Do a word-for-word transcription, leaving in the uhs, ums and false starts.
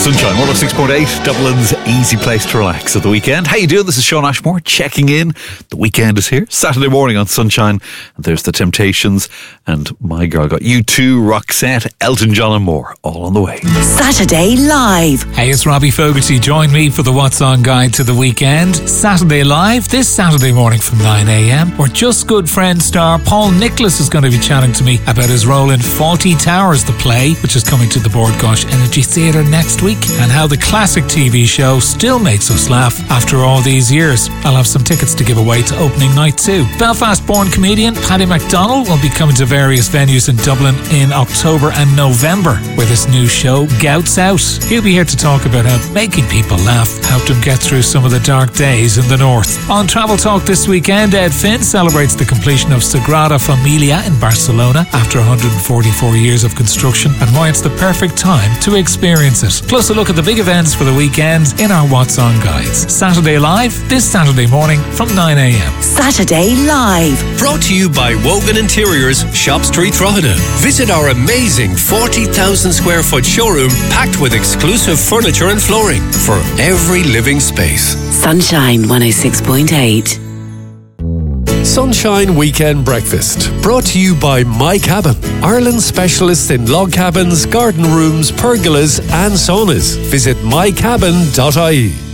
Sunshine one oh six point eight, Dublin's easy place to relax at the weekend. How you doing? This is Sean Ashmore checking in. The weekend is here. Saturday morning on Sunshine. And there's The Temptations. And my girl got U two, Roxette, Elton John and more. All on the way. Saturday Live. Hey, it's Robbie Fogarty. Join me for the What's On guide to the weekend. Saturday Live this Saturday morning from nine a.m. where Just Good Friend star Paul Nicholas is going to be chatting to me about his role in Fawlty Towers, the play, which is coming to the Bord Gáis Energy Theatre next week, and how the classic T V show still makes us laugh after all these years. I'll have some tickets to give away to opening night too. Belfast-born comedian Paddy McDonnell will be coming to various venues in Dublin in October and November with his new show Gouts Out. He'll be here to talk about how making people laugh helped him get through some of the dark days in the north. On Travel Talk this weekend, Ed Finn celebrates the completion of Sagrada Familia in Barcelona after one hundred forty-four years of construction and why it's the perfect time to experience it. Plus a look at the big events for the weekend in our What's On guides. Saturday Live this Saturday morning from nine a.m. Saturday Live. Brought to you by Wogan Interiors, Shop Street, Drogheda. Visit our amazing forty thousand square foot showroom packed with exclusive furniture and flooring for every living space. Sunshine one oh six point eight. Sunshine Weekend Breakfast, brought to you by My Cabin, Ireland's specialists in log cabins, garden rooms, pergolas and saunas. Visit my cabin dot I E.